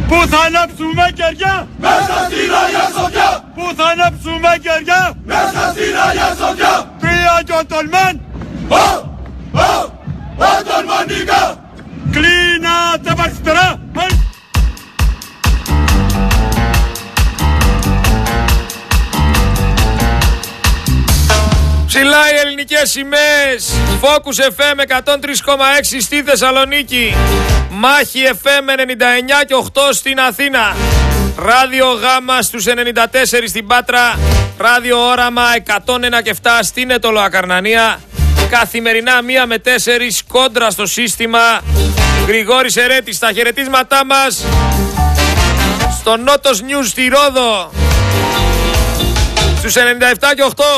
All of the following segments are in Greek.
Πού θα ανάψουμε κεριά? Μέσα στην Αγία Σοφιά. Πού θα ανάψουμε κεριά? Μέσα στην Αγία Σοφιά. Κρύα και ο τολμάν. Ο τολμανίκα. Κλείνα τα παρστερά. Ψηλά οι ελληνικές σημαίες. Focus FM 103,6 στη Θεσσαλονίκη. Μάχη FM 99 και 8 στην Αθήνα. Ράδιο Γάμα στους 94 στην Πάτρα. Ράδιο Όραμα 101 και 7 στην Αιτωλοακαρνανία. Καθημερινά 1 με 4 κόντρα στο σύστημα. Γρηγόρης Ερέτης στα χαιρετίσματά μας. Στο Νότος News στη Ρόδο στους 97 και 8.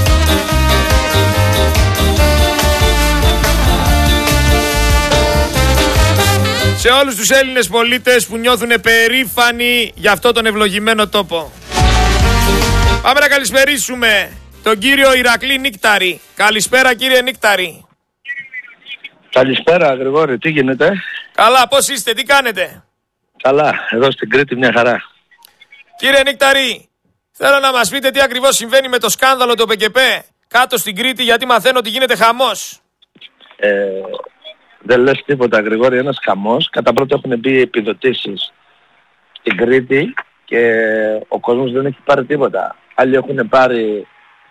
Σε όλους τους Έλληνες πολίτες που νιώθουν περήφανοι για αυτό τον ευλογημένο τόπο. Πάμε να καλησπερίσουμε τον κύριο Ηρακλή Νίκταρη. Καλησπέρα κύριε Νίκταρη. Καλησπέρα Γρηγόρη, τι γίνεται? Καλά, πώς είστε, τι κάνετε? Καλά, εδώ στην Κρήτη μια χαρά. Κύριε Νίκταρη, θέλω να μας πείτε τι ακριβώς συμβαίνει με το σκάνδαλο του ΟΠΕΚΕΠ κάτω στην Κρήτη, γιατί μαθαίνω ότι γίνεται χαμός. Δεν λες τίποτα Γρηγόρη, ένας χαμός. Κατά πρώτο έχουν μπει επιδοτήσεις στην Κρήτη και ο κόσμος δεν έχει πάρει τίποτα. Άλλοι έχουν πάρει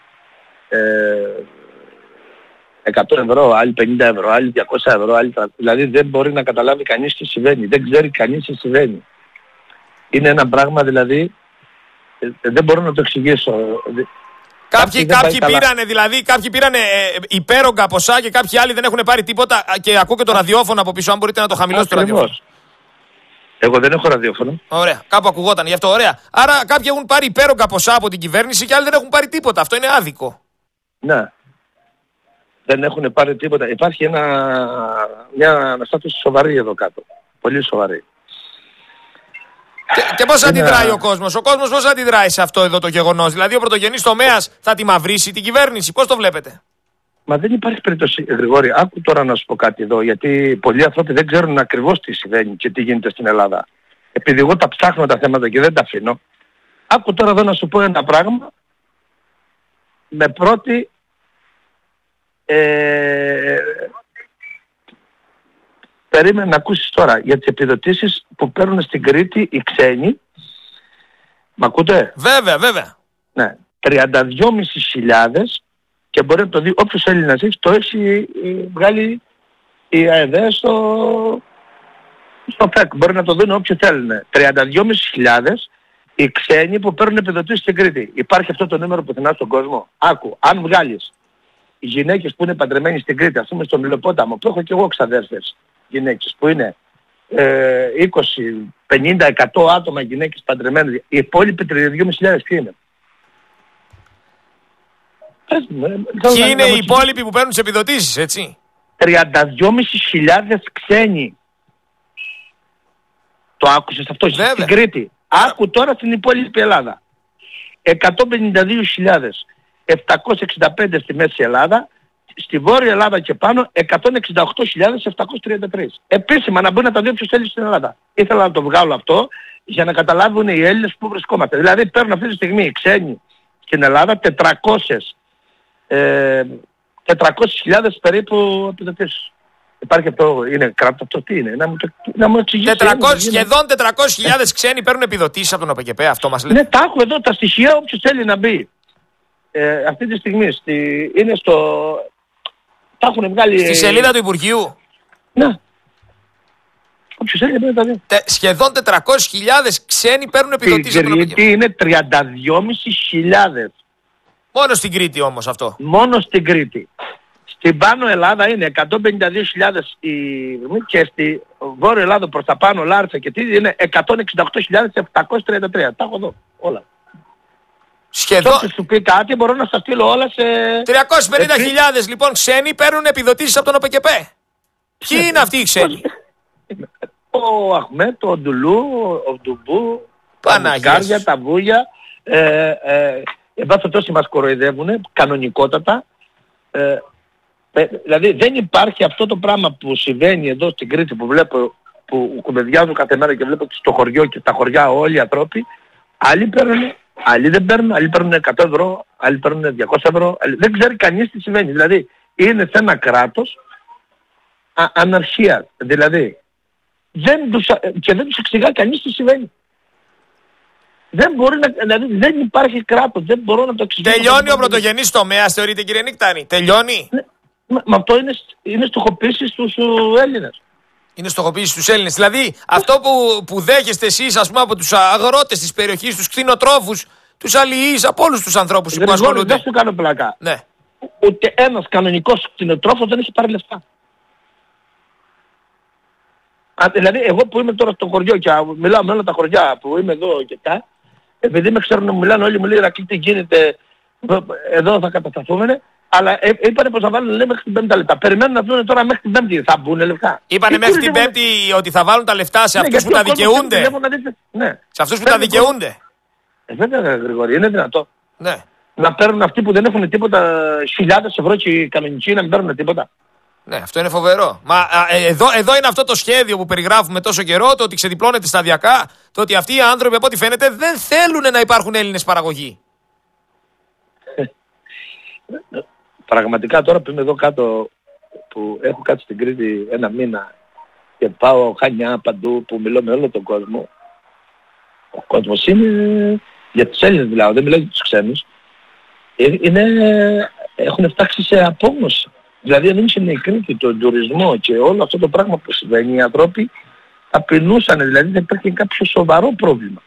100 ευρώ, άλλοι 50 ευρώ, άλλοι 200 ευρώ, άλλοι... Δηλαδή δεν μπορεί να καταλάβει κανείς τι συμβαίνει, δεν ξέρει κανείς τι συμβαίνει. Είναι ένα πράγμα δηλαδή, δεν μπορώ να το εξηγήσω. Κάποιοι πήρανε, δηλαδή, κάποιοι πήρανε υπέρογκα ποσά και κάποιοι άλλοι δεν έχουν πάρει τίποτα και ακούω και το ραδιόφωνο από πίσω, αν μπορείτε να το χαμηλώσετε το ραδιόφωνο. Εγώ δεν έχω ραδιόφωνο. Ωραία, κάπου ακουγόταν γι' αυτό, ωραία. Άρα κάποιοι έχουν πάρει υπέρογκα ποσά από την κυβέρνηση και άλλοι δεν έχουν πάρει τίποτα. Αυτό είναι άδικο. Ναι. Δεν έχουν πάρει τίποτα. Υπάρχει μια αναστάτωση σοβαρή εδώ κάτω. Πολύ σοβαρή. Και πώς αντιδράει ο κόσμος? Ο κόσμος πώς αντιδράει σε αυτό εδώ το γεγονός? Δηλαδή ο πρωτογενής τομέας θα τη μαυρίσει την κυβέρνηση? Πώς το βλέπετε? Μα δεν υπάρχει περίπτωση, Γρηγόρη. Άκου τώρα να σου πω κάτι εδώ. Γιατί πολλοί άνθρωποι δεν ξέρουν ακριβώς τι συμβαίνει και τι γίνεται στην Ελλάδα. Επειδή εγώ τα ψάχνω τα θέματα και δεν τα αφήνω. Άκου τώρα εδώ να σου πω ένα πράγμα. Με πρώτη... Περίμενε να ακούσεις τώρα για τις επιδοτήσεις που παίρνουν στην Κρήτη οι ξένοι. Μ' ακούτε? Βέβαια. Ναι. 32.500 και μπορεί να το δει όποιος Έλληνας έχει, το έχει βγάλει η ΑΕΔ στο ΦΕΚ. Μπορεί να το δουν όποιοι θέλουν. 32.500 οι ξένοι που παίρνουν επιδοτήσεις στην Κρήτη. Υπάρχει αυτό το νούμερο πουθενά στον κόσμο? Άκου, αν βγάλεις οι γυναίκες που είναι παντρεμένοι στην Κρήτη, ας πούμε στον Μηλοπόταμο, που έχω και εγώ ξαδέρφες γυναίκες που είναι 20, 50, 100 άτομα γυναίκες παντρεμένες, οι υπόλοιποι 32.500 ποιοι είναι? Ποιοι είναι οι υπόλοιποι που παίρνουν τις επιδοτήσεις, έτσι? 32.500 ξένοι. Το άκουσες αυτό? Στην Κρήτη. Άκου τώρα στην υπόλοιπη Ελλάδα. 152.765 στη Μέση Ελλάδα, στη Βόρεια Ελλάδα και πάνω 168.733. Επίσημα να μπουν να τα δει όποιος θέλει στην Ελλάδα. Ήθελα να το βγάλω αυτό για να καταλάβουν οι Έλληνες που βρισκόμαστε. Δηλαδή παίρνουν αυτή τη στιγμή οι ξένοι στην Ελλάδα 400.000 περίπου επιδοτήσεις. Υπάρχει αυτό, είναι κράτο αυτό, τι είναι? Να μου εξηγήσει. Σχεδόν 400.000 ξένοι παίρνουν επιδοτήσεις από τον ΟΠΕΚΕΠ, αυτό μας λέει. Ναι, τα έχω εδώ τα στοιχεία, όποιος θέλει να μπει. Αυτή τη στιγμή είναι στο... Τα έχουν βγάλει... Στη σελίδα του Υπουργείου. Ναι. Όποιος θέλει να δει. Σχεδόν 400.000 ξένοι παίρνουν επιδοτήσεις από τον ΟΠΕΚΕΠ. Στην Κρήτη είναι 32.500. Μόνο στην Κρήτη όμως αυτό. Μόνο στην Κρήτη. Στην Πάνω Ελλάδα είναι 152.000 και στη Βόρεια Ελλάδα προς τα πάνω Λάρισα και τι είναι 168.733. Τα έχω εδώ όλα. Σχεδόν. Όποιος σου πει κάτι μπορώ να σας στείλω όλα σε... 350.000 λοιπόν ξένοι παίρνουν επιδοτήσεις από τον ΟΠΕΚΕΠ. Ποιοι είναι αυτοί οι ξένοι? Ο Αχμέτ, ο Ντουλού, ο Ντουμπού, τα Μουσκάρια, τα Βούγια. Εν πάση τόσοι μας κοροϊδεύουν κανονικότατα. Δηλαδή δεν υπάρχει αυτό το πράγμα που συμβαίνει εδώ στην Κρήτη που βλέπω που κουβεντιάζω κάθε μέρα και βλέπω στο χωριό και στα χωριά όλοι οι ανθρώποι, άλλοι παίρνουν, άλλοι δεν παίρνουν, άλλοι παίρνουν 100 ευρώ, άλλοι παίρνουν 200 ευρώ, δεν ξέρει κανείς τι συμβαίνει. Δηλαδή είναι σε ένα κράτος αναρχία. Δηλαδή και δεν τους εξηγά κανείς τι συμβαίνει. Δεν μπορεί δηλαδή δεν υπάρχει κράτος, δεν μπορώ να το εξηγήσω. Τελειώνει ο πρωτογενής τομέας, θεωρείτε κύριε Νίκταρη? Τελειώνει. Μα αυτό είναι στοχοποίηση στους Έλληνες. Είναι στοχοποίηση στους Έλληνες. Δηλαδή αυτό που δέχεστε εσείς, ας πούμε, από τους αγρότες της περιοχής, τους κτηνοτρόφους, τους αλληλείς, από όλους τους ανθρώπους που ασχολούνται. Δεν σου κάνω πλάκα. Ναι. Ούτε ένας κανονικός κτηνοτρόφος δεν έχει πάρει λεφτά. Δηλαδή εγώ που είμαι τώρα στο χωριό και μιλάω με όλα τα χωριά που είμαι εδώ και τα, επειδή με ξέρουν, μου μιλάνε όλοι, μου λέει Ρακλή τι γίνεται, εδώ θα κατασταθούμε, αλλά είπανε πως θα βάλουν λέει, μέχρι την Πέμπτη τα λεπτά. Περιμένουν να δουν τώρα μέχρι την Πέμπτη, θα μπουν λεφτά. Είπανε μέχρι την Πέμπτη ότι θα βάλουν τα λεφτά σε αυτούς που τα δικαιούνται. Ναι. Σε αυτούς που τα δικαιούνται. Βέβαια Γρηγόρη, είναι δυνατό. Ναι. Να παίρνουν αυτοί που δεν έχουν τίποτα χιλιάδες ευρώ και οι κανονικοί να μην παίρνουν τίποτα. Ναι, αυτό είναι φοβερό. Μα εδώ είναι αυτό το σχέδιο που περιγράφουμε τόσο καιρό, το ότι ξεδιπλώνεται σταδιακά, το ότι αυτοί οι άνθρωποι από ό,τι φαίνεται δεν θέλουν να υπάρχουν Έλληνες παραγωγοί. Πραγματικά τώρα που είμαι εδώ κάτω, που έχω κάτσει στην Κρήτη ένα μήνα και πάω Χανιά παντού που μιλώ με όλο τον κόσμο, ο κόσμος είναι για τους Έλληνες μιλάω, δεν μιλάω για τους ξένους, έχουν φτάσει σε απόγνωση. Δηλαδή αν είναι η Κρήτη, τον τουρισμό και όλο αυτό το πράγμα που συμβαίνει, οι άνθρωποι απεινούσαν, δηλαδή δεν υπήρχε κάποιο σοβαρό πρόβλημα.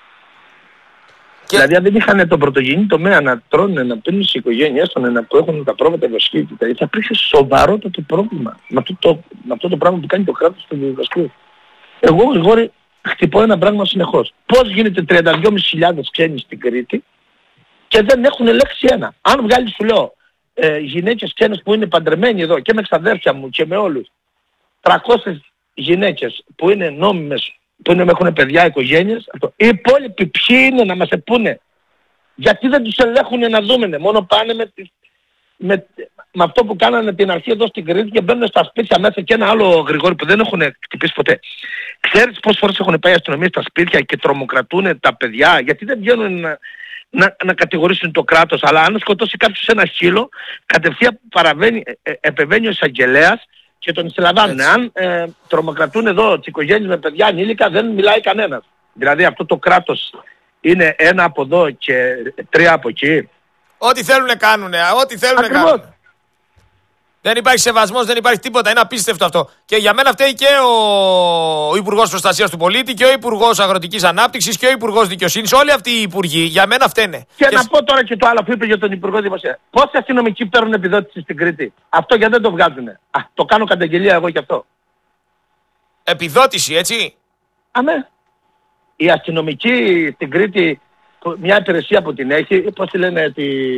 Και... Δηλαδή αν δεν είχαν τον πρωτογενή τομέα να τρώνε, να πίνουν στις οικογένειές των, που έχουν τα πρόβατα δοσχύτητα, θα υπήρχε σοβαρότατο πρόβλημα με αυτό το πράγμα που κάνει το κράτος στο διδασκείο. Εγώ Γρηγόρη χτυπώ ένα πράγμα συνεχώς. Πώς γίνεται 32.500 ξένοι στην Κρήτη και δεν έχουν λέξη ένα. Αν βγάλει σου λέω γυναίκες ξένες που είναι παντρεμένοι εδώ και με ξαδέρφια μου και με όλους, 300 γυναίκες που είναι νόμιμες, που έχουν παιδιά, οικογένειες, οι υπόλοιποι ποιοι είναι να μας πούνε, γιατί δεν τους ελέγχουν να δούμε, μόνο πάνε με αυτό που κάνανε την αρχή εδώ στην Κρήτη και μπαίνουν στα σπίτια μέσα. Και ένα άλλο Γρηγόρη που δεν έχουν χτυπήσει ποτέ. Ξέρεις πόσες φορές έχουν πάει αστυνομίες στα σπίτια και τρομοκρατούν τα παιδιά, γιατί δεν βγαίνουν να κατηγορήσουν το κράτος, αλλά αν σκοτώσει κάποιος ένα σκύλο, κατευθείαν επεμβαίνει ο εισαγγελέας και τον συλλαμβάνουν. Αν τρομοκρατούν εδώ τις οικογένειες με παιδιά ανήλικα, δεν μιλάει κανένας. Δηλαδή αυτό το κράτος είναι ένα από εδώ και τρία από εκεί. Ό,τι θέλουνε κάνουνε, ό,τι θέλουνε κάνουνε. Δεν υπάρχει σεβασμός, δεν υπάρχει τίποτα. Είναι απίστευτο αυτό. Και για μένα φταίει και ο Υπουργός Προστασίας του Πολίτη και ο Υπουργός Αγροτικής Ανάπτυξης και ο Υπουργός Δικαιοσύνης. Όλοι αυτοί οι υπουργοί για μένα φταίνε. Και να πω τώρα και το άλλο που είπε για τον Υπουργό Δημοσία. Πόσοι αστυνομικοί παίρνουν επιδότηση στην Κρήτη? Αυτό γιατί δεν το βγάζουνε? Το κάνω καταγγελία εγώ κι αυτό. Επιδότηση, έτσι. Αμέ. Οι αστυνομικοί στην Κρήτη, μια υπηρεσία που την έχει, πώς τη λένε,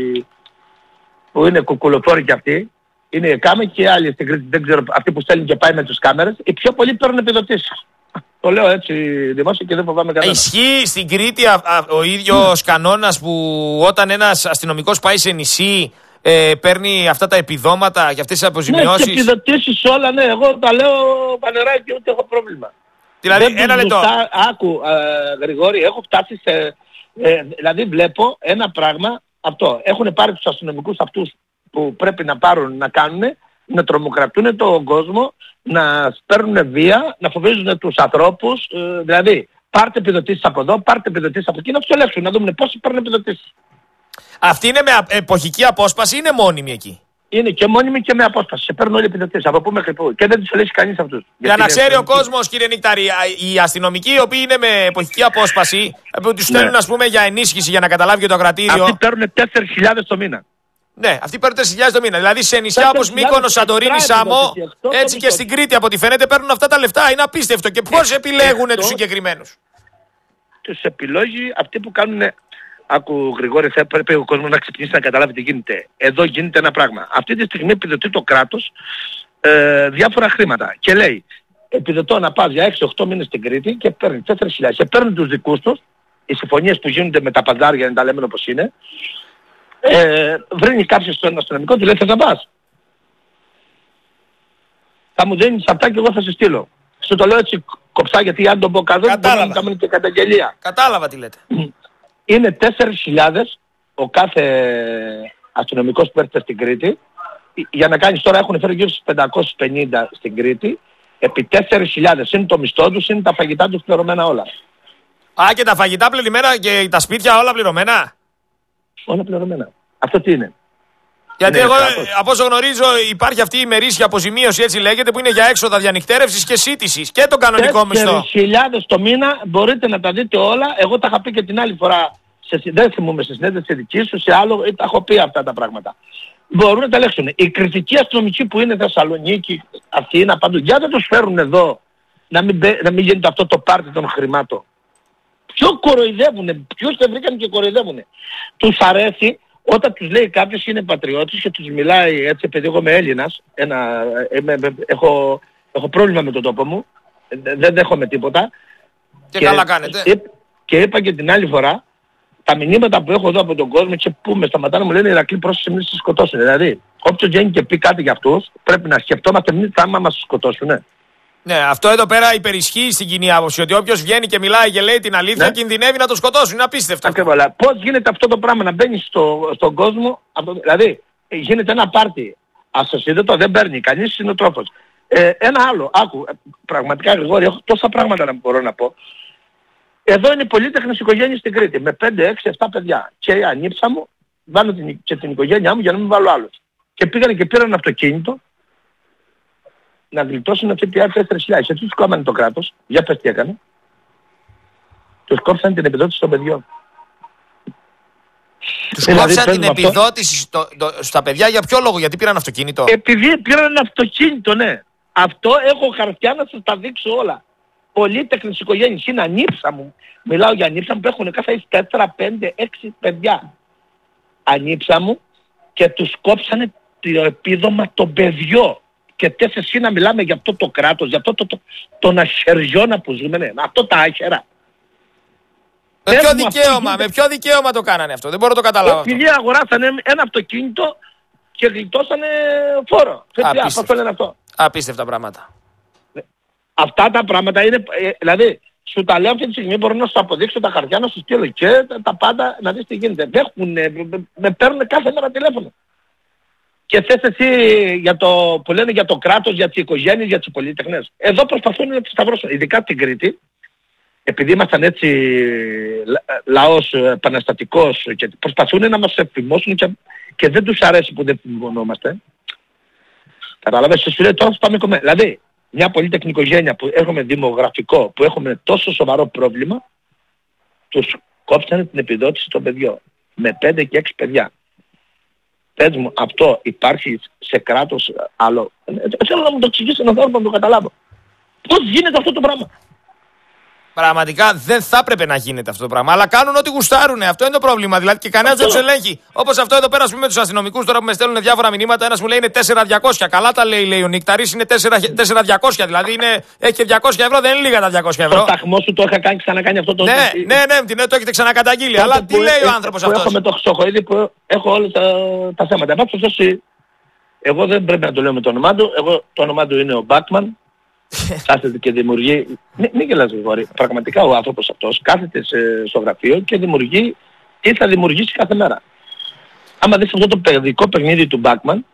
που είναι κουκουλοφόροι κι αυτοί. Είναι οι κάμερες και άλλοι στην Κρήτη, δεν ξέρω, αυτοί που στέλνουν και πάει με τους κάμερες, οι πιο πολλοί παίρνουν επιδοτήσεις. Το λέω έτσι δημόσια και δεν φοβάμαι κανένα. Ισχύει στην Κρήτη ο ίδιος κανόνας που όταν ένας αστυνομικός πάει σε νησί παίρνει αυτά τα επιδόματα και αυτές τις αποζημιώσεις? Ναι, και επιδοτήσεις όλα, ναι, εγώ τα λέω πανερά και ούτε έχω πρόβλημα. Δηλαδή, ένα λεπτό. Άκου, Γρηγόρη, έχω φτάσει σε... δηλαδή βλέπω ένα πράγμα αυτό. Έχουν πάρει τους αστυνομικούς αυτούς που πρέπει να πάρουν, να κάνουν, να τρομοκρατούν τον κόσμο, να παίρνουν βία, να φοβίζουν τους ανθρώπους, δηλαδή πάρτε επιδοτήσεις από εδώ, πάρτε επιδοτήσεις από εκεί, να τους ελέγξουν, να δούμε πόσοι παίρνουν επιδοτήσεις. Αυτή είναι με εποχική απόσπαση ή είναι μόνιμη εκεί? Είναι και μόνιμη και με απόσπαση. Σε παίρνουν όλοι επιδοτήσεις, από πού μέχρι πού. Και δεν τους ελέγξει κανείς αυτούς. Για να ξέρει ο κόσμος, κύριε Νίκταρη, οι αστυνομικοί οι οποίοι είναι με εποχική απόσπαση, που τους στέλνουν ας πούμε για ενίσχυση για να καταλάβει και το κρατήριο. Αυτοί παίρνουν 4.000 το μήνα. Ναι, αυτοί παίρνουν 4.000 το μήνα. Δηλαδή σε νησιά όπως Μύκονο, Σαντορίνη, Σάμο, έτσι και στην Κρήτη από ό,τι φαίνεται παίρνουν αυτά τα λεφτά. Είναι απίστευτο. Και πώς επιλέγουν τους συγκεκριμένους? Τους επιλόγει αυτοί που κάνουν. Άκου Γρηγόρη, θα πρέπει ο κόσμος να ξυπνήσει να καταλάβει τι γίνεται. Εδώ γίνεται ένα πράγμα. Αυτή τη στιγμή επιδοτεί το κράτος διάφορα χρήματα. Και λέει, επιδοτώ να πας για 6-8 μήνες στην Κρήτη και παίρνει 4.000. Και παίρνουν τους δικούς τους, οι συμφωνίες που γίνονται με τα παζάρια, να τα λέμε όπως είναι. Βρίνει κάποιος στον αστυνομικό, του λέει θες να πας? Θα μου δίνεις αυτά και εγώ θα σε στείλω. Σου το λέω έτσι κοψά, γιατί αν τον πω κάτω μπορεί να κάνουμε και καταγγελία. Κατάλαβα τι λέτε. Είναι 4.000 ο κάθε αστυνομικός που έρχεται στην Κρήτη. Για να κάνεις τώρα έχουν φέρει γύρω στις 550 στην Κρήτη. Επί 4.000 είναι το μισθό τους, είναι τα φαγητά τους πληρωμένα όλα. Α, και τα φαγητά πληρωμένα και τα σπίτια όλα πληρωμένα. Όλα πληρωμένα. Αυτό τι είναι? Γιατί εγώ, από όσο γνωρίζω, υπάρχει αυτή η ημερήσια αποζημίωση, έτσι λέγεται, που είναι για έξοδα διανυκτέρευσης και σύντησης και τον κανονικό μισθό. 4.000 το μήνα, μπορείτε να τα δείτε όλα. Εγώ τα είχα πει και την άλλη φορά, δεν θυμούμαι σε συνέντευξη δική σου, σε άλλο, τα έχω πει αυτά τα πράγματα. Μπορούν να τα ελέγξουν. Οι κριτικοί αστυνομικοί που είναι Θεσσαλονίκη, Αθήνα, παντού, για δεν τους φέρουν εδώ να μην γίνεται αυτό το πάρτι των χρημάτων. Ποιο κοροϊδεύουνε, ποιους δεν βρήκαν και κοροϊδεύουνε. Τους αρέσει όταν τους λέει κάποιος είναι πατριώτης και τους μιλάει έτσι, επειδή εγώ είμαι Έλληνας, έχω πρόβλημα με τον τόπο μου, δεν δέχομαι τίποτα. Και καλά κάνετε. Και είπα και την άλλη φορά, τα μηνύματα που έχω εδώ από τον κόσμο και που με σταματάνε μου λένε Ηρακλή, πρόσεξε μην σε σκοτώσουν. Δηλαδή, όποιος βγαίνει και πει κάτι για αυτούς, πρέπει να σκεφτόμαστε μην άμα μας σκοτώσουν. Ναι, αυτό εδώ πέρα υπερισχύει στην κοινή άποψη. Ότι όποιος βγαίνει και μιλάει και λέει την αλήθεια, κινδυνεύει να το σκοτώσουν. Είναι απίστευτο. Ακριβώς. Πώς γίνεται αυτό το πράγμα να μπαίνει στον κόσμο, δηλαδή γίνεται ένα πάρτι ασοσίδωτο, δεν παίρνει κανείς συνοτρόφος. Ένα άλλο, άκου, πραγματικά Γρηγόρη, έχω τόσα πράγματα να μπορώ να πω. Εδώ είναι πολύτεχνες οικογένειες στην Κρήτη, με 5, 6, 7 παιδιά. Και η ανήψα μου, βάλω και την οικογένειά μου για να μην βάλω άλλους. Και πήγανε και πήραν αυτοκίνητο να γλιτώσουν αυτή τη 4.000. Έτσι τους κόμμανε το κράτος. Για πες τι έκανε. Τους κόψαν την επιδότηση των παιδιών. Τους κόψαν την επιδότηση στα παιδιά για ποιο λόγο? Γιατί πήραν αυτοκίνητο? Επειδή πήραν αυτοκίνητο, ναι. Αυτό έχω χαρτιά να σας τα δείξω όλα. Πολύτεχνες οικογένειες. Είναι ανήψα μου. Μιλάω για ανήψα μου που έχουν κάθε 4, 5, 6 παιδιά. Ανήψα μου και τους κόψανε το επίδομα των παιδιών. Και τες εσύ να μιλάμε για αυτό το κράτος, για αυτό τον αχαιριώνα που ζούμε, ναι, αυτό τα άχερα. Με ποιο δικαίωμα το κάνανε αυτό? Δεν μπορώ να το καταλάβω. Επειδή αγοράσανε ένα αυτοκίνητο και γλιτώσανε φόρο. Απίστευτα πράγματα. Αυτά τα πράγματα είναι, δηλαδή, σου τα λέω αυτή τη στιγμή, μπορώ να σου αποδείξω τα χαρτιά, να σου στείλω και τα πάντα, να δεις τι γίνεται. Με παίρνουν κάθε μέρα τηλέφωνο. Και θες εσύ που λένε για το κράτος, για τις οικογένειες, για τις πολύτεχνες. Εδώ προσπαθούν να τις σταυρώσουν. Ειδικά στην Κρήτη, επειδή ήμασταν έτσι λαός επαναστατικός και προσπαθούν να μας εφημώσουν και δεν τους αρέσει που δεν φημωνόμαστε. Καταλαβαίνεις, σου λέει τώρα πάμε κομμένα. Δηλαδή, μια πολύτεχνη οικογένεια που έχουμε δημογραφικό, που έχουμε τόσο σοβαρό πρόβλημα, τους κόψανε την επιδότηση των παιδιών. Με 5 και 6 παιδιά. Πες μου, αυτό υπάρχει σε κράτος άλλο? Θέλω να μου το εξηγήσει έναν άνθρωπο να το καταλάβω. Πώς γίνεται αυτό το πράγμα? Πραγματικά δεν θα έπρεπε να γίνεται αυτό το πράγμα. Αλλά κάνουν ό,τι γουστάρουνε. Αυτό είναι το πρόβλημα. Δηλαδή και κανένας δεν τους ελέγχει. Όπως αυτό εδώ πέρα, ας πούμε, με τους αστυνομικούς τώρα που με στέλνουν διάφορα μηνύματα. Ένας μου λέει είναι 4.200. Καλά τα λέει ο Νικταρής, είναι 4.200. Δηλαδή έχει και 200 ευρώ, δεν είναι λίγα τα 200 ευρώ. Το σταθμό σου το είχα ξανακάνει αυτό το. Ναι, το έχετε ξανακαταγγείλει. Αλλά τι λέει ο άνθρωπος αυτός? Έχω με το Χρυσοχοίδη που έχω όλα τα θέματα. Εγώ δεν πρέπει να το λέω με το όνομά του. Το όνομά του είναι ο Μπάτμαν. Κάθεται και δημιουργεί. Μην γελάς Γρηγόρη. Πραγματικά ο άνθρωπος αυτός κάθεται στο γραφείο και δημιουργεί ή θα δημιουργήσει κάθε μέρα. Άμα δεις αυτό το παιδικό παιχνίδι του Μπάκμαν,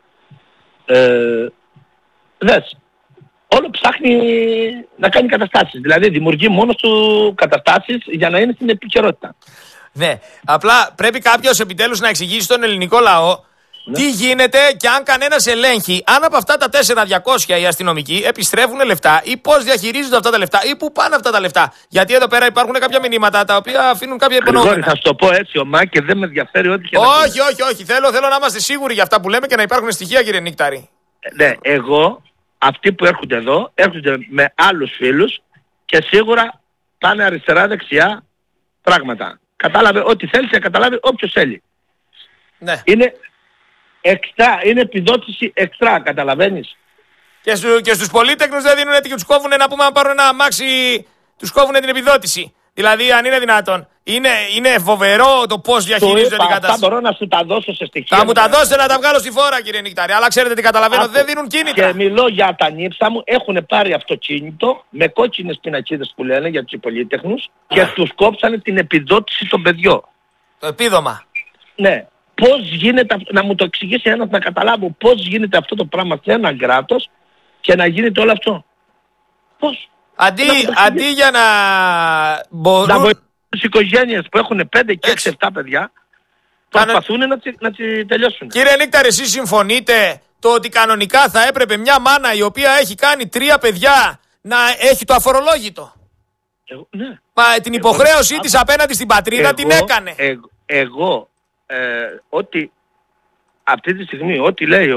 δες, όλο ψάχνει να κάνει καταστάσεις. Δηλαδή δημιουργεί μόνος του καταστάσεις για να είναι στην επικαιρότητα. Ναι, απλά πρέπει κάποιος επιτέλους να εξηγήσει στον ελληνικό λαό τι γίνεται και αν κανένας ελέγχει, αν από αυτά τα 4.200 οι αστυνομικοί επιστρέφουν λεφτά ή πώς διαχειρίζονται αυτά τα λεφτά ή πού πάνε αυτά τα λεφτά. Γιατί εδώ πέρα υπάρχουν κάποια μηνύματα τα οποία αφήνουν κάποια υπονοούμενα. Γρηγόρη, θα σου το πω έτσι ομά και δεν με ενδιαφέρει ό,τι και όχι. Θέλω να είμαστε σίγουροι για αυτά που λέμε και να υπάρχουν στοιχεία, κύριε Νίκταρη. Ναι, εγώ, αυτοί που έρχονται εδώ, έρχονται με άλλους φίλους και σίγουρα πάνε αριστερά-δεξιά πράγματα. Κατάλαβε ό,τι θέλει και καταλάβει όποιος θέλει. Ναι. Είναι εξτρά, είναι επιδότηση εξτρά, καταλαβαίνεις. Και στους πολύτεχνους δεν δίνουν και τους κόβουνε να πούμε αν πάρουν ένα αμάξι, τους κόβουνε την επιδότηση. Δηλαδή αν είναι δυνατόν. Είναι φοβερό το πώς διαχειρίζονται την κατάσταση. Αυτά μπορώ να σου τα δώσω σε στοιχεία. Θα μου τα δώσετε να τα βγάλω στη φόρα, κύριε Νικτάρη. Αλλά ξέρετε τι καταλαβαίνω, δεν δίνουν κίνητρα. Και μιλώ για τα νύψα μου, έχουν πάρει αυτοκίνητο με κόκκινες πινακίδες που λένε για τους υπολίτεχνους και τους κόψανε την επιδότηση των παιδιών. Το επίδομα. Ναι. Πώς γίνεται, να μου το εξηγήσει ένας να καταλάβω πώς γίνεται αυτό το πράγμα σε ένα κράτος και να γίνεται όλο αυτό. Πώς. Αντί για να μπορούν... Να βοηθούν τις οικογένειες που έχουν 5 και 6-7 παιδιά, προσπαθούν να τη τελειώσουν. Κύριε Νίκταρη, εσείς συμφωνείτε το ότι κανονικά θα έπρεπε μια μάνα η οποία έχει κάνει 3 παιδιά να έχει το αφορολόγητο? Ναι. Μα την υποχρέωσή της απέναντι στην πατρίδα την έκανε. Εγώ ότι αυτή τη στιγμή ό,τι λέει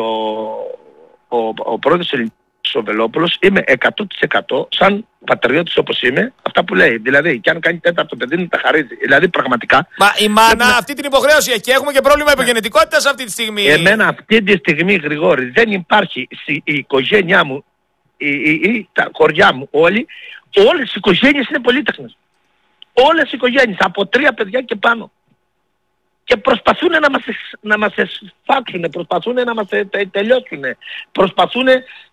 ο πρόεδρος ο Βελόπουλος, είμαι 100% σαν πατριώτης όπως είμαι, αυτά που λέει. Δηλαδή, και αν κάνει 4ο παιδί μου τα χαρίζει. Δηλαδή, πραγματικά... Μα η μάνα αυτή την υποχρέωση έχει. Έχουμε και πρόβλημα υπογεννητικότητας αυτή τη στιγμή. Εμένα αυτή τη στιγμή, Γρηγόρη, δεν υπάρχει η οικογένειά μου ή τα χωριά μου όλοι, όλες οι οικογένειες είναι πολύτεχνες. Όλες οι οικογένειες, από 3 παιδιά και πάνω. Και προσπαθούν να μας εσφάξουν, προσπαθούν να μας τελειώσουν, προσπαθούν,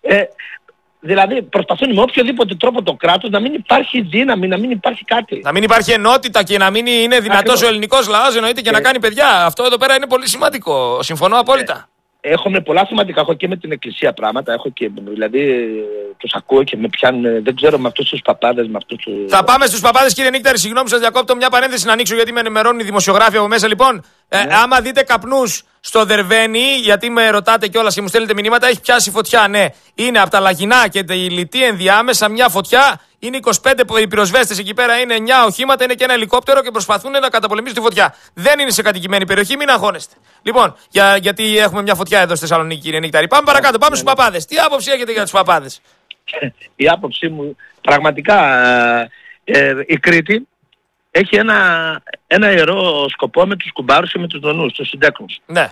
δηλαδή προσπαθούν με οποιοδήποτε τρόπο το κράτος να μην υπάρχει δύναμη, να μην υπάρχει κάτι. Να μην υπάρχει ενότητα και να μην είναι δυνατός ο ελληνικός λαός, εννοείται, και να κάνει παιδιά. Αυτό εδώ πέρα είναι πολύ σημαντικό. Συμφωνώ απόλυτα. Έχουμε πολλά σημαντικά, έχω και με την εκκλησία πράγματα, έχω και, δηλαδή τους ακούω και με πιάνουν, δεν ξέρω, με αυτούς τους παπάδες, με αυτούς τους... Θα πάμε στους παπάδες, κύριε Νίκταρη, συγγνώμη σας διακόπτω, μια παρένθεση να ανοίξω γιατί με ενημερώνουν οι δημοσιογράφοι από μέσα. Λοιπόν, άμα δείτε καπνούς στο Δερβαίνι, γιατί με ρωτάτε κιόλας και μου στέλνετε μηνύματα, έχει πιάσει φωτιά, ναι. Είναι από τα Λαγινά και τη Λιτή ενδιάμεσα μια φωτιά. Είναι 25 οι πυροσβέστες εκεί πέρα, είναι 9 οχήματα, είναι και ένα ελικόπτερο και προσπαθούν να καταπολεμήσουν τη φωτιά. Δεν είναι σε κατοικημένη περιοχή, μην αγχώνεστε. Λοιπόν, γιατί έχουμε μια φωτιά εδώ στη Θεσσαλονίκη, κύριε Νίκταρη. Πάμε παρακάτω, πάμε στους παπάδες. Τι άποψη έχετε για τους παπάδες? Η άποψή μου, πραγματικά η Κρήτη έχει ένα ιερό σκοπό με τους κουμπάρους και με τους νονούς, τους συντέκνους. Ναι.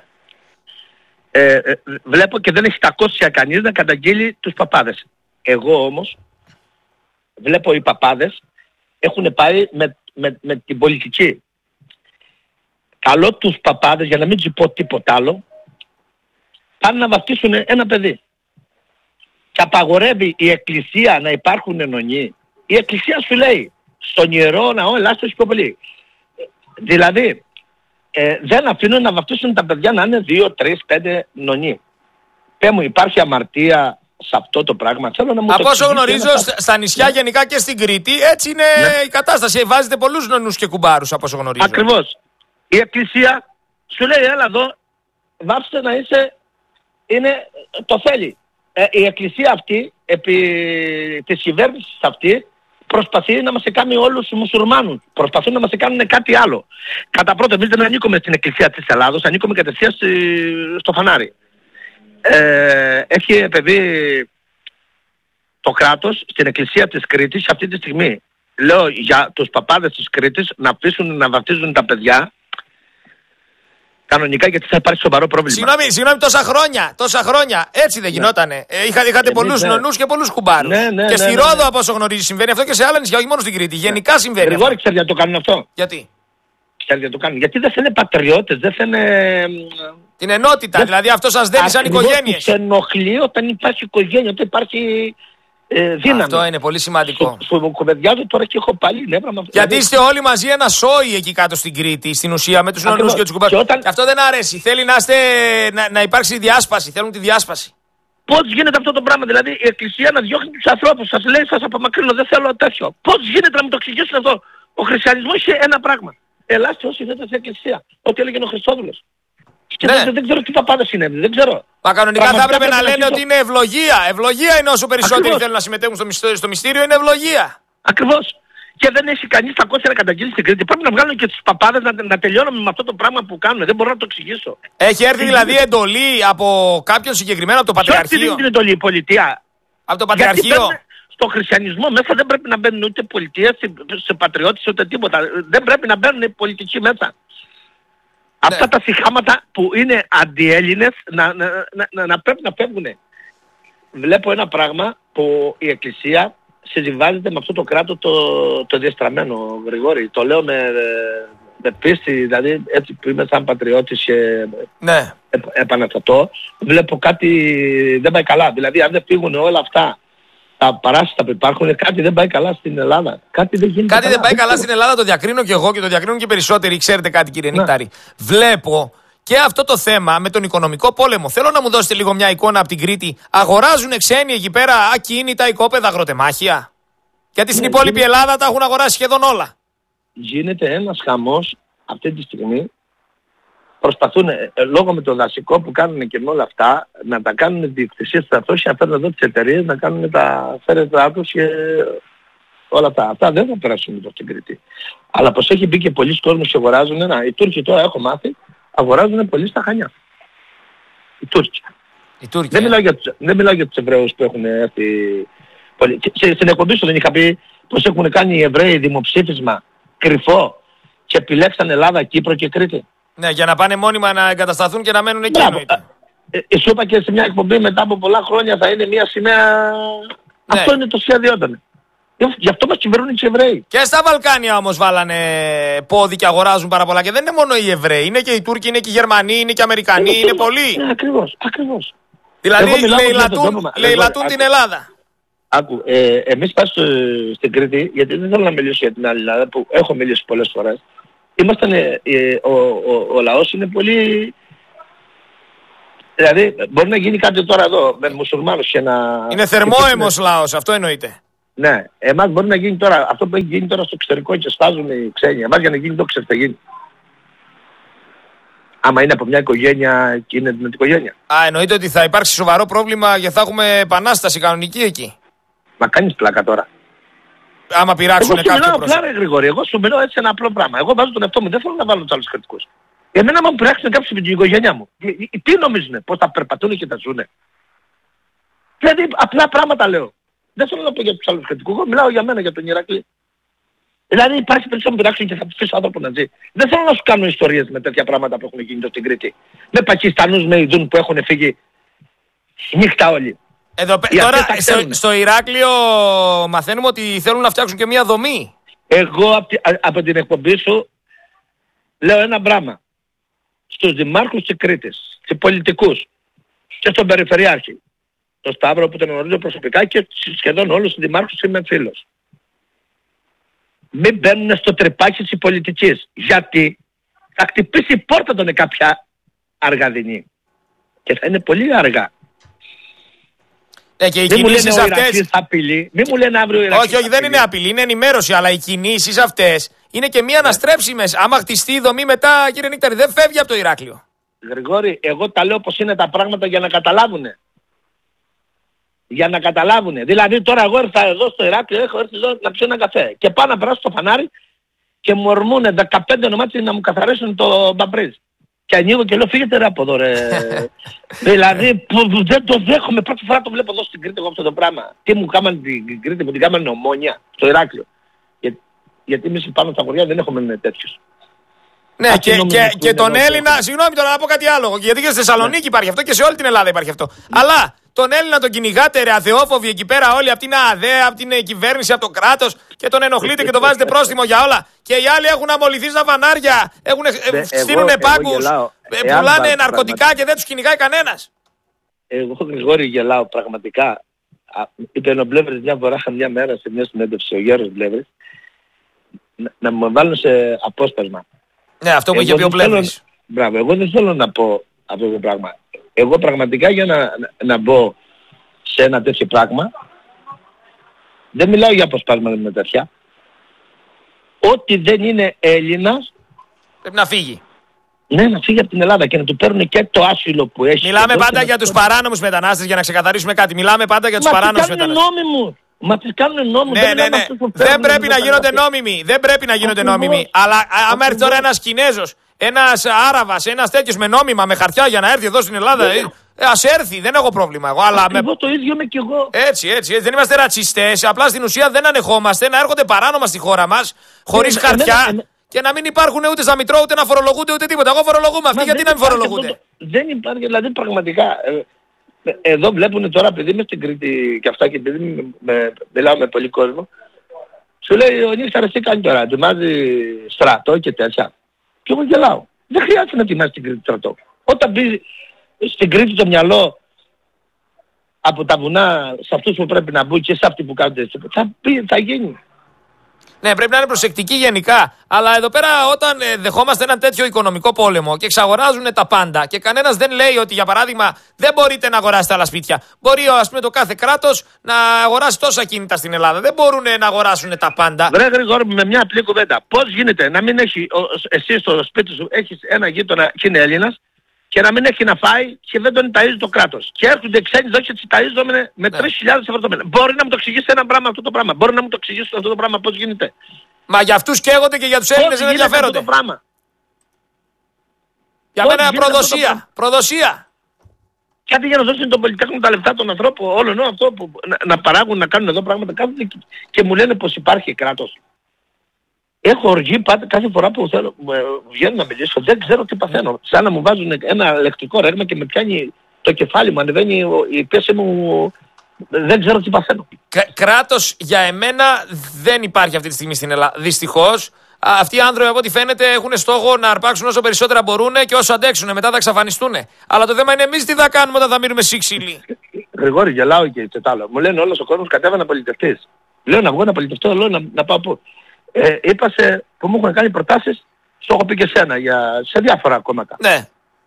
Βλέπω και δεν έχει τακώσει κανείς να καταγγείλει τους παπάδες. Εγώ όμως βλέπω οι παπάδες έχουν πάει με την πολιτική. Καλώ τους παπάδες, για να μην τους πω τίποτα άλλο, πάνε να βαφτίσουν ένα παιδί. Και απαγορεύει η εκκλησία να υπάρχουν νονοί. Η εκκλησία σου λέει στον ιερό ναό ελάστε πιο πολύ. Δηλαδή δεν αφήνουν να βαφτίσουν τα παιδιά να είναι 2, 3, 5 νονοί. Πέ μου, υπάρχει αμαρτία σε αυτό το πράγμα? Θέλω να μου από όσο γνωρίζω, στα νησιά γενικά και στην Κρήτη, έτσι είναι η κατάσταση. Βάζετε πολλούς νονούς και κουμπάρους, από όσο γνωρίζω. Ακριβώς. Η εκκλησία σου λέει έλα εδώ, βάψτε να είσαι, το θέλει. Η εκκλησία αυτή, επί της κυβέρνησης αυτή, προσπαθεί να μας κάνει όλους τους μουσουλμάνους. Προσπαθούν να μας κάνουν κάτι άλλο. Κατά πρώτον, εμείς δεν ανήκουμε στην εκκλησία της Ελλάδος, ανήκουμε κατευθείαν στο φανάρι. Έχει επεβεί το κράτος στην εκκλησία της Κρήτης αυτή τη στιγμή. Λέω για τους παπάδες της Κρήτης να αφήσουν να βαφτίζουν τα παιδιά κανονικά, γιατί θα υπάρχει σοβαρό πρόβλημα. Συγγνώμη, τόσα χρόνια. Έτσι δεν γινότανε? Είχατε πολλούς νονούς και πολλούς κουμπάρους. Και στη Ρόδο, από όσο γνωρίζει, συμβαίνει αυτό και σε άλλα νησιά, όχι μόνο στην Κρήτη. Γενικά συμβαίνει. Γρηγόρη, ξέρει γιατί το κάνουν αυτό? Γιατί? Γιατί δεν θα είναι πατριώτες, δεν θα είναι... Την ενότητα, δηλαδή αυτό σας δένει σαν οικογένειες. Τους ενοχλεί όταν υπάρχει οικογένεια, όταν υπάρχει δύναμη. Αυτό είναι πολύ σημαντικό. Στο κουβεντιάζω τώρα και έχω πάλι νεύρα με αυτό. Γιατί είστε όλοι μαζί ένα σόι εκεί κάτω στην Κρήτη, στην ουσία, με τους νονούς και τους κουμπάρους. Και αυτό δεν αρέσει. Θέλει να υπάρξει διάσπαση. Θέλουν τη διάσπαση. Πώς γίνεται αυτό το πράγμα? Δηλαδή η εκκλησία να διώχνει τους ανθρώπους. Σας λέει, σας απομακρύνω, δεν θέλω τέτοιο. Πώς γίνεται να μου το εξηγήσουν αυτό? Ο χριστιανισμός είχε ένα πράγμα. Ελάστε όσοι δεν στην εκκλησία. Ό,τι έλεγε ο Χριστόδουλος. Και δεν ξέρω τι παπάδες είναι, δεν ξέρω. Μα κανονικά θα έπρεπε να λένε ότι είναι ευλογία. Ευλογία είναι όσο περισσότεροι θέλουν να συμμετέχουν στο μυστήριο, είναι ευλογία. Ακριβώς. Και δεν έχει κανείς τα κόσια να καταγγείλει στην Κρήτη. Πρέπει να βγάλουν και τους παπάδες να τελειώνουμε με αυτό το πράγμα που κάνουν. Δεν μπορώ να το εξηγήσω. Έχει έρθει δηλαδή εντολή από κάποιον συγκεκριμένο, από το Πατριαρχείο? Ποιος την εντολή? Η πολιτεία. Από το Πατριαρχείο. Στο χριστιανισμό μέσα δεν πρέπει να μπαίνουν ούτε πολιτεία, σε πατριώτες ούτε τίποτα. Δεν πρέπει να μπαίνουν οι πολιτικοί μέσα. Αυτά τα συχάματα που είναι αντιέλληνες να πρέπει να φεύγουν. Βλέπω ένα πράγμα που η Εκκλησία συμβιβάζεται με αυτό το κράτος το διαστραμμένο, Γρηγόρη. Το λέω με πίστη, δηλαδή έτσι που είμαι σαν πατριώτης και Ναι. επαναστατώ, βλέπω κάτι δεν πάει καλά. Δηλαδή αν δεν φύγουν όλα αυτά τα παράσιτα που υπάρχουν, κάτι δεν πάει καλά στην Ελλάδα. Κάτι δεν γίνεται Κάτι δεν πάει καλά στην Ελλάδα, το διακρίνω και εγώ και το διακρίνουν και περισσότεροι. Ξέρετε κάτι, κύριε Νικτάρη? Βλέπω και αυτό το θέμα με τον οικονομικό πόλεμο. Θέλω να μου δώσετε λίγο μια εικόνα από την Κρήτη. Αγοράζουν ξένοι εκεί πέρα ακίνητα, οικόπεδα, αγροτεμάχια? Γιατί στην υπόλοιπη Ελλάδα τα έχουν αγοράσει σχεδόν όλα. Γίνεται ένας χαμός αυτή τη στιγμή. Προσπαθούν λόγω με το δασικό που κάνουν και με όλα αυτά να τα κάνουν διοκτησίες στα αυτόσια, να φέρουν εδώ τις εταιρείες, να κάνουν τα φέρετρά τους και όλα αυτά. Αυτά δεν θα περάσουν εδώ στην Κρήτη. Αλλά πως έχει μπει και πολλοί κόσμος και αγοράζουν, οι Τούρκοι τώρα έχω μάθει, αγοράζουν πολύ στα Χανιά. Οι Τούρκοι. Δεν μιλάω για τους Εβραίους που έχουν έρθει πολύ. Στην εκπομπή σου δεν είχα πει πως έχουν κάνει οι Εβραίοι δημοψήφισμα κρυφό και επιλέξαν Ελλάδα, Κύπρο και Κρήτη. Ναι, για να πάνε μόνιμα να εγκατασταθούν και να μένουν εκεί. Σου είπα και σε μια εκπομπή μετά από πολλά χρόνια θα είναι μια σημαία. Ναι. Αυτό είναι το σχέδιό των. Γι' αυτό μας κυβερνούν οι Εβραίοι. Και στα Βαλκάνια όμως βάλανε πόδι και αγοράζουν πάρα πολλά. Και δεν είναι μόνο οι Εβραίοι. Είναι και οι Τούρκοι, είναι και οι Γερμανοί, είναι και οι Αμερικανοί, είναι πολλοί. Ναι, ακριβώς. Δηλαδή λαιλατούν την Ελλάδα. Άκου, εμείς πάμε στην Κρήτη, γιατί δεν θέλω να μιλήσω για την άλλη Ελλάδα που έχω μιλήσει πολλές φορές. Ο λαός είναι πολύ. Δηλαδή μπορεί να γίνει κάτι τώρα εδώ με μουσουλμάνους και να. Είναι θερμόαιμος λαός, αυτό εννοείται. Ναι, εμάς μπορεί να γίνει τώρα αυτό που έχει γίνει τώρα στο εξωτερικό και σπάζουν οι ξένοι. Εμάς για να γίνει το θα γίνει. Άμα είναι από μια οικογένεια και είναι την οικογένεια. Εννοείται ότι θα υπάρξει σοβαρό πρόβλημα και θα έχουμε επανάσταση κανονική εκεί. Μα κάνεις πλάκα τώρα. Άμα πειράξουν κάποιο πρόσωπο. Εγώ σου μιλάω Γρηγόρη, εγώ σου μιλάω έτσι ένα απλό πράγμα. Εγώ βάζω τον εαυτό μου, δεν θέλω να βάλω τους άλλους κρατικούς. Εμένα άμα μου πειράξουν κάποιους από την οικογένειά μου, τι νομίζουνε, πώς θα περπατούν και θα ζουνε? Δηλαδή απλά πράγματα λέω. Δεν θέλω να πω για τους άλλους κρατικούς, εγώ μιλάω για μένα, για τον Ηρακλή. Δηλαδή υπάρχει περίπτωση να μου πειράξουν και θα αφήσω άνθρωπο να ζει. Δεν θέλω να σου κάνω ιστορίες με τέτοια πράγματα που έχουν γίνει στην Κρήτη. Με Πακιστανούς, με Ινδούν που έχουν φύγει νύχτα όλοι. Εδώ, τώρα στο Ηράκλειο μαθαίνουμε ότι θέλουν να φτιάξουν και μια δομή. Εγώ από την εκπομπή σου λέω ένα πράγμα. Στους δημάρχους της Κρήτης, στους πολιτικούς και στον Περιφερειάρχη, τον Σταύρο που τον γνωρίζω προσωπικά και σχεδόν όλους τους δημάρχους είμαι φίλος. Μην μπαίνουν στο τρυπάκι της πολιτικής. Γιατί θα χτυπήσει η πόρτα των κάποια αργαδινή. Και θα είναι πολύ αργά. Και οι κινήσεις αυτές. Μην μου λένε αύριο. Όχι, δεν είναι απειλή, είναι ενημέρωση. Αλλά οι κινήσεις αυτές είναι και μία αναστρέψιμες. Άμα χτιστεί η δομή μετά, κύριε Νίκταρη, δεν φεύγει από το Ηράκλειο. Γρηγόρη, εγώ τα λέω πως είναι τα πράγματα για να καταλάβουνε. Για να καταλάβουνε. Δηλαδή τώρα εγώ ήρθα εδώ στο Ηράκλειο, έχω έρθει εδώ να πιω ένα καφέ. Και πάω να περάσω το φανάρι και μου ορμούνε 15 ονομάτια να μου καθαρίσουν το μπαμπρίζ. Και ανοίγω και λέω φύγετε ρε από εδώ ρε. Δηλαδή δεν το δέχομαι. Πρώτη φορά το βλέπω εδώ στην Κρήτη εγώ αυτό το πράγμα. Τι μου κάμανε την Κρήτη, μου την κάμανε Ομόνια στο Ηράκλειο. Γιατί εμείς πάνω στα χωριά δεν έχουμε τέτοιους. Ναι, και τον Έλληνα, συγγνώμη τώρα να πω κάτι άλλο. Γιατί και στη Θεσσαλονίκη υπάρχει αυτό και σε όλη την Ελλάδα υπάρχει αυτό. Αλλά τον Έλληνα τον κυνηγάτε ρε αθεόφοβοι εκεί πέρα όλοι από την ΑΔΕ, από την κυβέρνηση, από το κράτος και τον ενοχλείτε και τον βάζετε πρόστιμο για όλα. Και οι άλλοι έχουν αμολυθεί στα φανάρια, στείλουν πάγκους, πουλάνε ναρκωτικά και δεν τους κυνηγάει κανένας. Εγώ Γρηγόρη γελάω πραγματικά. Είπε ο Μπλεύρης μια φορά, μια μέρα σε μια συνέντευξη, ο Γιώργος Μπλεύρης, να μου βάλουν σε απόσπασμα. Ναι, αυτό που είχε πει ο Μπλεύρης. Μπράβο, εγώ δεν θέλω να πω αυτό το πράγμα. Εγώ πραγματικά για να μπω σε ένα τέτοιο πράγμα, δεν μιλάω για αποσπάσματα με τέτοια. Ό,τι δεν είναι Έλληνας πρέπει να φύγει. Ναι, να φύγει από την Ελλάδα και να του παίρνουν και το άσυλο που έχει. Μιλάμε πάντα για τους παράνομους μετανάστες, για να ξεκαθαρίσουμε κάτι. Μιλάμε πάντα για τους παράνομους μετανάστες. Μα τις κάνουν νόμιμους. Ναι. Δεν πρέπει να γίνονται νόμιμοι. Δεν πρέπει να γίνονται νόμιμοι. Αλλά άμα έρθει τώρα ένας Κινέζος, ένας Άραβας, ένας τέτοιος με νόμιμα, με χαρτιά για να έρθει εδώ στην Ελλάδα, ας έρθει, δεν έχω πρόβλημα εγώ. Αλλά εγώ το ίδιο είμαι κι εγώ. Έτσι. Δεν είμαστε ρατσιστές. Απλά στην ουσία δεν ανεχόμαστε να έρχονται παράνομα στη χώρα μας, χωρίς χαρτιά. Και να μην υπάρχουν ούτε στα Μητρό, ούτε να φορολογούνται, ούτε τίποτα. Εγώ φορολογούμε. Αυτοί γιατί να μην φορολογούνται. Δεν υπάρχει, δηλαδή πραγματικά. εδώ βλέπουν τώρα, επειδή είμαι στην Κρήτη και αυτά και επειδή μιλάω με πολύ κόσμο, σου λέει ο Νίξαρας τι κάνει τώρα, ετοιμάζει στρατό και τέτοια. Και εγώ γελάω. Δεν χρειάζεται να ετοιμάζει την Κρήτη στρατό. Όταν μπει στην Κρήτη το μυαλό από τα βουνά σε αυτούς που πρέπει να μπουν και σε αυτοί που κάνουν έτσι, θα γίνει. Ναι, πρέπει να είναι προσεκτικοί γενικά. Αλλά εδώ πέρα, όταν δεχόμαστε έναν τέτοιο οικονομικό πόλεμο και εξαγοράζουν τα πάντα και κανένας δεν λέει ότι, για παράδειγμα, δεν μπορείτε να αγοράσετε άλλα σπίτια. Μπορεί, ας πούμε, το κάθε κράτος να αγοράσει τόσα κίνητα στην Ελλάδα. Δεν μπορούν να αγοράσουν τα πάντα. Βρε Γρηγόρη, με μια απλή κουβέντα. Πώς γίνεται να μην έχει εσύ στο σπίτι σου έχεις ένα γείτονα και είναι Έλληνας και να μην έχει να φάει και δεν τον ταΐζει το κράτος. Και έρχονται ξένοι εδώ και τις ταΐζουν με 3.000 ευρώ το μήνα. Μπορεί να μου το εξηγήσει ένα πράγμα αυτό το πράγμα. Μπορεί να μου το εξηγήσει αυτό το πράγμα πώς γίνεται. Μα για αυτούς καίγονται και για τους Έλληνες δεν ενδιαφέρονται. Αυτό το πράγμα. Για μένα προδοσία. Προδοσία. Κάτι για να δώσουν τον Πολυτέχνο τα λεφτά των ανθρώπων όλων αυτό που να παράγουν, να κάνουν εδώ πράγματα. Κάθονται και μου λένε πως υπάρχει κράτος. Έχω οργή κάθε φορά που θέλω, βγαίνω να μιλήσω, δεν ξέρω τι παθαίνω. Σαν να μου βάζουν ένα ηλεκτρικό ρεύμα και με πιάνει το κεφάλι μου, ανεβαίνει η πίεση μου, δεν ξέρω τι παθαίνω. Κράτος για εμένα δεν υπάρχει αυτή τη στιγμή στην Ελλάδα. Δυστυχώς, αυτοί οι άνθρωποι από ό,τι φαίνεται έχουν στόχο να αρπάξουν όσο περισσότερα μπορούν και όσο αντέξουν, μετά θα εξαφανιστούν. Αλλά το θέμα είναι εμείς τι θα κάνουμε όταν θα μείνουμε σύξυλοι. Γρηγόρη, γελάω και τετάλο. Μου λένε όλος ο κόσμος κατέβανα πολιτευτής. Λέω να βγω να πολιτευτώ, λέω να πάω πού. Είπα που μου έχουν κάνει προτάσεις, στο έχω πει και σένα, σε διάφορα κόμματα. Ναι.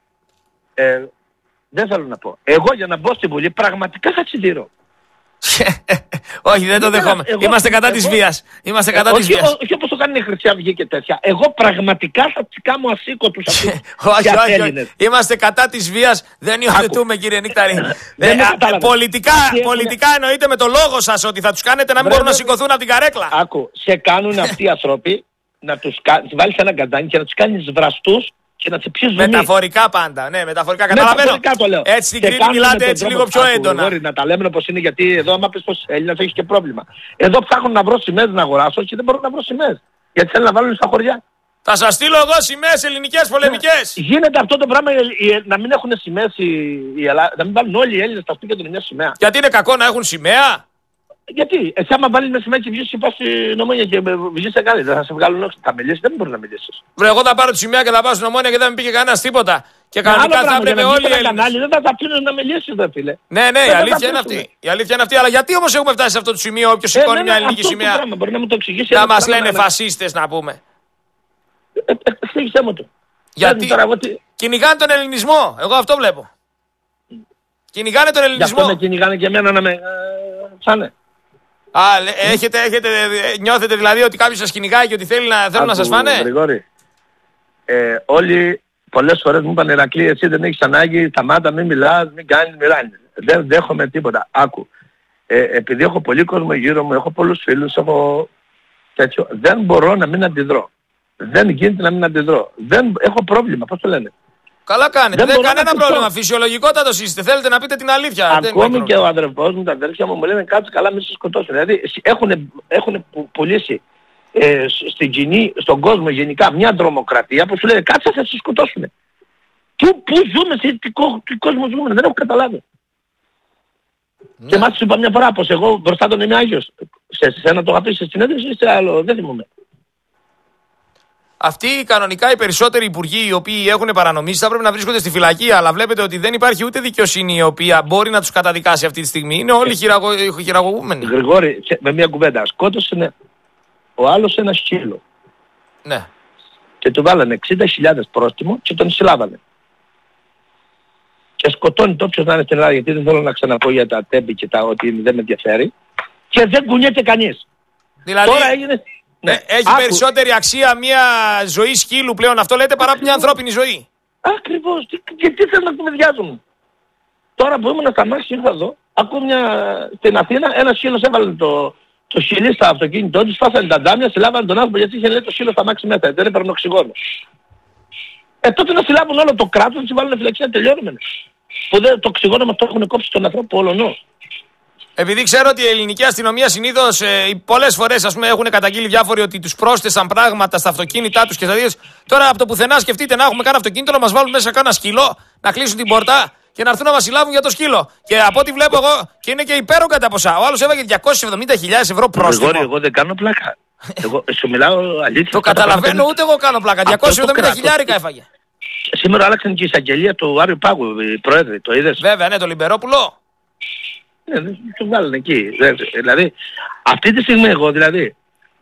Δεν θέλω να πω. Εγώ για να μπω στη Βουλή πραγματικά θα συντηρώ. Όχι, δεν το δεχόμαι. Είμαστε κατά της βίας. Είμαστε κατά της βίας. Όχι όπως το κάνει η Χρυσή Αυγή και τέτοια. Εγώ πραγματικά θα τσικάμω ασήκωτους αυτούς. Όχι. Είμαστε κατά της βίας. Δεν υιοθετούμε, κύριε Νίκταρη. Πολιτικά εννοείται με το λόγο σας ότι θα τους κάνετε να μην μπορούν να σηκωθούν από την καρέκλα. Άκου, σε κάνουν αυτοί οι άνθρωποι να τους βάλεις ένα καντάνι και να τους κάνεις βραστούς και να σε πιέζουν. Μεταφορικά πάντα. Ναι, μεταφορικά. Καταλαβαίνω. Έτσι στην Κρήτη μιλάτε έτσι λίγο πιο έντονα. Να τα λέμε όπως είναι, γιατί εδώ άμα πεις πως Έλληνας έχεις και πρόβλημα. Εδώ ψάχνουν να βρω σημαίες να αγοράσω και δεν μπορούν να βρω σημαίες. Γιατί θέλουν να βάλουν στα χωριά. Θα σας στείλω εγώ σημαίες ελληνικές πολεμικές. Γίνεται αυτό το πράγμα να μην έχουν σημαίες να μην βάλουν όλοι οι Έλληνες στα σπίτια του μια σημαία. Γιατί είναι κακό να έχουν σημαία. Γιατί, εσύ άμα βάλεις με σημαία και βγεις και πας στην Ομόνια και βγεις σε κάτι, δεν θα σε βγάλουν όχι. Θα μιλήσεις, δεν μπορεί να μιλήσεις. Βρε, εγώ θα πάρω τη σημαία και θα πάω στην Ομόνια και δεν με πήγε κανένας τίποτα. Και κανονικά θα έπρεπε όλοι οι Έλληνες. Δεν θα τα αφήνουν να μιλήσεις, δεν φίλε. Ναι, η αλήθεια είναι αυτή. Η αλήθεια είναι αυτή. Αλλά γιατί όμως έχουμε φτάσει σε αυτό το σημείο, όποιος σηκώνει μια ελληνική σημαία, να μας λένε φασίστες να πούμε. Εξήγησέ μου το. Γιατί κυνηγάνε τον ελληνισμό. Εγώ αυτό βλέπω. Κυνηγάνε τον ελληνισμό. Γι' αυτό με κυνηγάνε και εμένα να με ψάνε. Νιώθετε δηλαδή ότι κάποιος σας κυνηγάει και ότι θέλουν να σας φάνε. Γρηγόρη, όλοι πολλές φορές μου είπαν Ηρακλή, εσύ δεν έχεις ανάγκη, σταμάτα, μην μιλάς, μην κάνεις, μιλάνε. Δεν δέχομαι τίποτα. Άκου. Επειδή έχω πολύ κόσμο γύρω μου, έχω πολλούς φίλους, έχω τέτοιο, δεν μπορώ να μην αντιδρώ. Δεν γίνεται να μην αντιδρώ. Έχω πρόβλημα, πώς το λένε. Καλά κάνετε. Δεν κανένα πρόβλημα. Φυσιολογικότατο είστε. Θέλετε να πείτε την αλήθεια. Ακόμη και ο αδερφός μου, τα αδέρφια μου λένε κάτσε καλά, μην σε σκοτώσουν. Δηλαδή έχουν πουλήσει στον κόσμο γενικά μια τρομοκρατία που σου λέει κάτσε θα σε σκοτώσουν. Πού ζούμε, τι κόσμο ζούμε, δεν έχω καταλάβει. Ναι. Και μάλιστα σου είπα μια φορά πως εγώ μπροστά τον είμαι Άγιος. Σε ένα το είχα πει σε συνέντευξη ή σε άλλο, δεν θυμούμαι. Αυτοί κανονικά οι περισσότεροι υπουργοί οι οποίοι έχουν παρανομήσει θα πρέπει να βρίσκονται στη φυλακή, αλλά βλέπετε ότι δεν υπάρχει ούτε δικαιοσύνη η οποία μπορεί να τους καταδικάσει αυτή τη στιγμή. Είναι όλοι χειραγωγούμενοι. Γρηγόρη, με μια κουβέντα. Σκότωσε ο άλλος ένα σκύλο. Ναι. Και του βάλανε 60.000 πρόστιμο και τον συλλάβανε. Και σκοτώνει το όποιος να είναι στην Ελλάδα, γιατί δεν θέλω να ξαναπώ για τα τέμπη και τα ότι δεν με ενδιαφέρει. Και δεν κουνιέται κανείς. Δηλαδή... Τώρα έγινε... Ναι, έχει περισσότερη αξία μια ζωή σκύλου πλέον αυτό λέτε παρά μια ανθρώπινη ζωή. Ακριβώς. Γιατί θέλουν να κουβεντιάζουν. Τώρα που ήμουν στα μάξι ήρθα εδώ, ακούω στην Αθήνα ένας σκύλος έβαλε το σκυλί στο αυτοκίνητό του, σπάσανε τα ντάμια, συλλάβανε τον άνθρωπο γιατί είχε λέει το σκύλο στα μάξι μέσα, δεν έπαιρνε οξυγόνο. Τότε να συλλάβουν όλο το κράτος, να τους βάλουν φυλακή να τελειώνουμε. Που το οξυγόνο μας το έχουν κόψει τον ανθρώπο όλο. Επειδή ξέρω ότι η ελληνική αστυνομία συνήθως πολλές φορές έχουν καταγγείλει διάφοροι ότι τους πρόσθεσαν πράγματα στα αυτοκίνητά τους και στα δύο. Τώρα από το πουθενά σκεφτείτε να έχουμε κάνα αυτοκίνητο να μας βάλουν μέσα κάνα σκυλό, να κλείσουν την πόρτα και να έρθουν να μας συλλάβουν για το σκύλο. Και από ό,τι βλέπω εγώ, και είναι και υπέρογκα τα ποσά. Ο άλλος έβαγε 270.000 ευρώ πρόστιμο. Γρηγόρη, εγώ δεν κάνω πλάκα. Εγώ σου μιλάω αλήθεια. Το καταλαβαίνω, ούτε εγώ κάνω πλάκα. 270.000 έφαγε. Σήμερα άλλαξαν και η εισαγγελία του Άριου Πάγου, οι πρόεδροι, το είδες? Βέβαια, ναι, το Λιμπερόπουλο. Ναι, το βγάλανε εκεί. Δηλαδή, αυτή τη στιγμή εγώ δηλαδή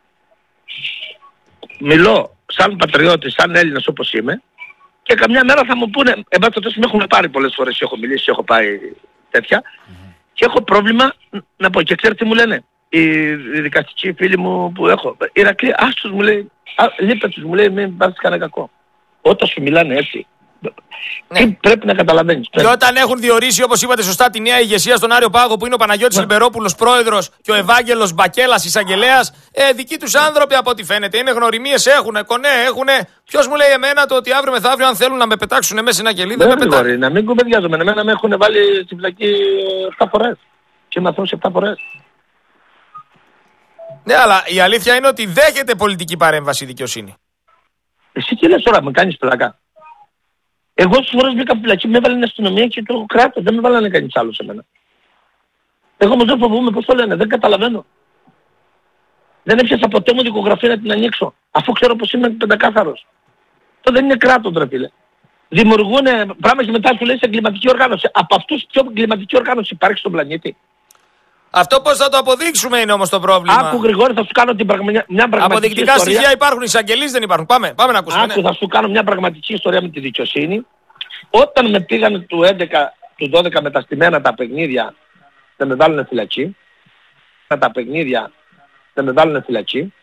μιλώ σαν πατριώτης, σαν Έλληνας όπως είμαι, και καμιά μέρα θα μου πούνε, εν πάση περιπτώσει με έχουν πάρει πολλές φορές, έχω μιλήσει, έχω πάει τέτοια, και έχω πρόβλημα να πω. Και ξέρετε τι μου λένε οι δικαστικοί φίλοι μου που έχω? Ηρακλή, άστος μου λέει, λείπε τους, μου λέει, μην πάρεις κανένα κακό. Όταν σου μιλάνε έτσι, τι πρέπει να καταλαβαίνεις? Και όταν έχουν διορίσει, όπως είπατε σωστά, τη νέα ηγεσία στον Άριο Πάγο, που είναι ο Παναγιώτης Λιμπερόπουλος πρόεδρος και ο Ευάγγελος Μπακέλας εισαγγελέας, δικοί τους άνθρωποι από ό,τι φαίνεται είναι γνωριμίες, έχουνε, κονέ, έχουνε. Ποιος μου λέει εμένα το ότι αύριο μεθαύριο, αν θέλουν να με πετάξουν μέσα σε ένα κελί, δεν με πετάξουν? Να μην κουβεντιάζομαι. Εμένα με έχουν βάλει στη φυλακή 7 φορές. Και είμαι αθώος 7 φορές. Ναι, αλλά η αλήθεια είναι ότι δέχεται πολιτική παρέμβαση η δικαιοσύνη. Εσύ τι λες τώρα, με κάνεις πλάκα? Εγώ στις φορές μπήκα φυλακή, με έβαλε η αστυνομία και το κράτος, δεν με βάλανε κανείς άλλο σε μένα. Εγώ όμως δεν φοβούμαι, πώς το λένε, δεν καταλαβαίνω. Δεν έπιασα ποτέ μου δικογραφία να την ανοίξω, αφού ξέρω πως είμαι πεντακάθαρος. Αυτό δεν είναι κράτος, ρε φίλε. Δημιουργούν πράγμα και μετά σου λέει σε εγκληματική οργάνωση. Από αυτούς πιο εγκληματική οργάνωση υπάρχει στον πλανήτη? Αυτό πώς θα το αποδείξουμε είναι όμως το πρόβλημα. Άκου Γρηγόρη, θα σου κάνω μια πραγματική αποδεικτικά ιστορία. στοιχεία υπάρχουν, εισαγγελείς δεν υπάρχουν. Πάμε να ακούσουμε. Άκου, θα σου κάνω μια πραγματική ιστορία με τη δικαιοσύνη. Όταν με πήγανε του 11, του 12 με τα στημένα τα παιχνίδια, δεν με βάλουν φυλακή. Με τα παιχνίδια δεν με βάλουν φυλακή.